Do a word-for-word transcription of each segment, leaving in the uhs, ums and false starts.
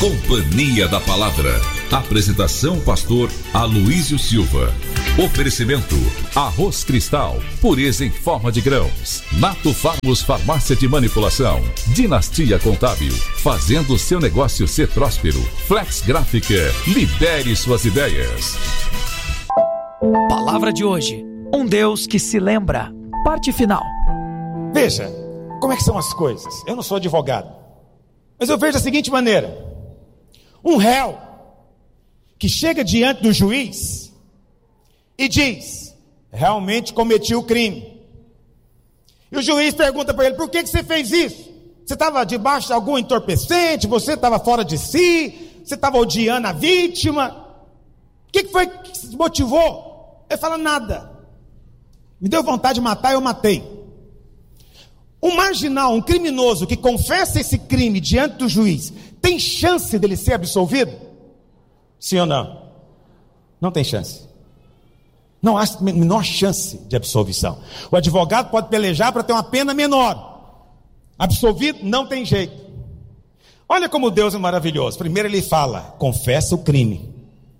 Companhia da Palavra. Apresentação pastor Aloísio Silva. Oferecimento Arroz Cristal, pureza em forma de grãos. Nato Farmos Farmácia de Manipulação. Dinastia Contábil, fazendo seu negócio ser próspero. Flex Gráfica, libere suas ideias. Palavra de hoje, um Deus que se lembra. Parte final. Veja, como é que são as coisas. Eu não sou advogado, mas eu vejo da seguinte maneira: um réu que chega diante do juiz e diz: realmente cometi o crime. E o juiz pergunta para ele: por que, que você fez isso? Você estava debaixo de algum entorpecente? Você estava fora de si? Você estava odiando a vítima? O que, que foi que te motivou? Ele fala: nada. Me deu vontade de matar, eu matei. Um marginal, um criminoso que confessa esse crime diante do juiz, tem chance dele ser absolvido? Sim ou não? Não tem chance. Não há a menor chance de absolvição. O advogado pode pelejar para ter uma pena menor. Absolvido, não tem jeito. Olha como Deus é maravilhoso. Primeiro ele fala: confessa o crime.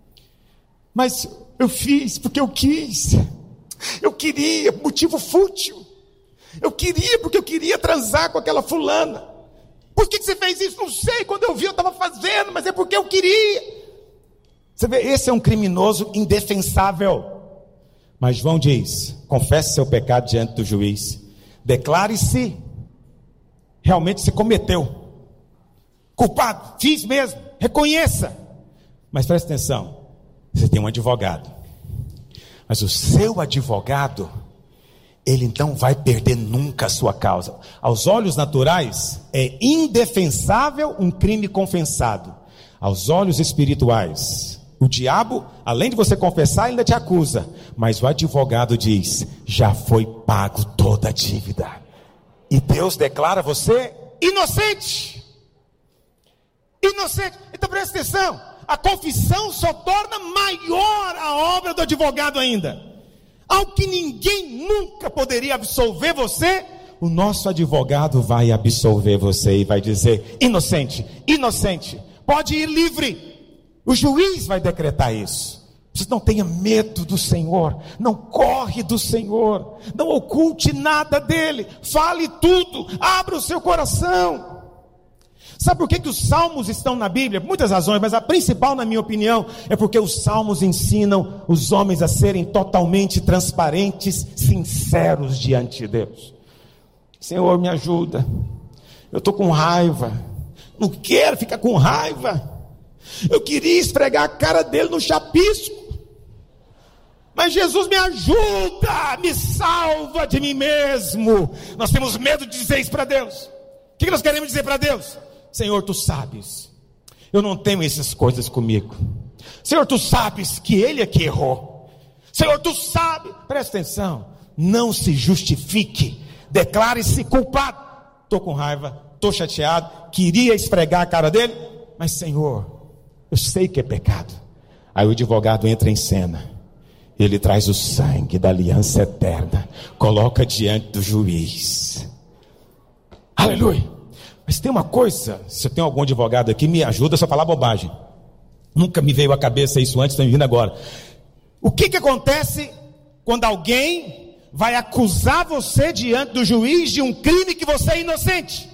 Mas eu fiz porque eu quis. Eu queria, motivo fútil. Eu queria porque eu queria transar com aquela fulana. Por que você fez isso? Não sei, quando eu vi eu estava fazendo, mas é porque eu queria. Você vê, esse é um criminoso indefensável. Mas João diz: confesse seu pecado diante do juiz, declare-se, realmente se cometeu, culpado, fiz mesmo, reconheça. Mas preste atenção, você tem um advogado, mas o seu advogado, ele não vai perder nunca a sua causa. Aos olhos naturais, é indefensável um crime confessado. Aos olhos espirituais, o diabo, além de você confessar, ainda te acusa. Mas o advogado diz: já foi pago toda a dívida. E Deus declara você inocente. Inocente. Então presta atenção. A confissão só torna maior a obra do advogado ainda. Ao que ninguém nunca poderia absolver você, o nosso advogado vai absolver você e vai dizer: inocente, inocente, pode ir livre. O juiz vai decretar isso. Você não tenha medo do Senhor, não corre do Senhor, não oculte nada dele, fale tudo, abra o seu coração. Sabe por que, que os salmos estão na Bíblia? Por muitas razões, mas a principal, na minha opinião, é porque os salmos ensinam os homens a serem totalmente transparentes, sinceros diante de Deus. Senhor, me ajuda, eu estou com raiva, não quero ficar com raiva, eu queria esfregar a cara dele no chapisco, mas Jesus me ajuda, me salva de mim mesmo. Nós temos medo de dizer isso para Deus. O que nós queremos dizer para Deus? Senhor, tu sabes, eu não tenho essas coisas comigo. Senhor, tu sabes que ele é que errou. Senhor, tu sabes, presta atenção, não se justifique, declare-se culpado. Estou com raiva, estou chateado, queria esfregar a cara dele, mas Senhor, eu sei que é pecado. Aí o advogado entra em cena, ele traz o sangue da aliança eterna, coloca diante do juiz. Aleluia. Mas tem uma coisa, se eu tenho algum advogado aqui, me ajuda a falar bobagem. Nunca me veio à cabeça isso antes, estou me vindo agora. O que que acontece quando alguém vai acusar você diante do juiz de um crime que você é inocente?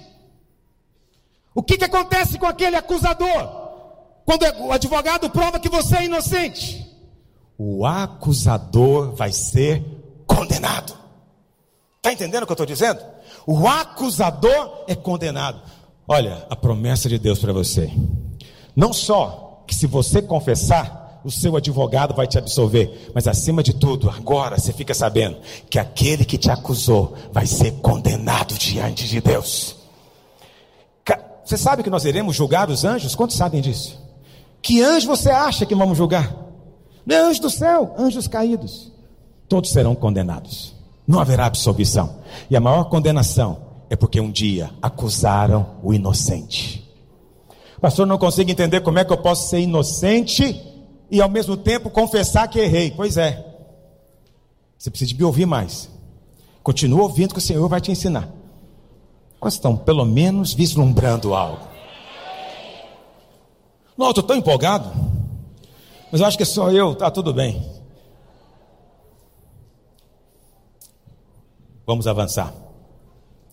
O que que acontece com aquele acusador quando o advogado prova que você é inocente? O acusador vai ser condenado. Está entendendo o que eu estou dizendo? O acusador é condenado. Olha, a promessa de Deus para você, não só que se você confessar, o seu advogado vai te absolver, mas acima de tudo, agora você fica sabendo que aquele que te acusou vai ser condenado diante de Deus. Você sabe que nós iremos julgar os anjos? Quantos sabem disso? Que anjo você acha que vamos julgar? Não é anjo do céu, anjos caídos. Todos serão condenados. Não haverá absolvição. E a maior condenação é porque um dia acusaram o inocente. Pastor, não consigo entender como é que eu posso ser inocente e ao mesmo tempo confessar que errei. Pois é. Você precisa me ouvir mais. Continua ouvindo que o Senhor vai te ensinar. Quantos estão pelo menos vislumbrando algo? Não, eu estou tão empolgado. Mas eu acho que é só eu, tá tudo bem. Vamos avançar.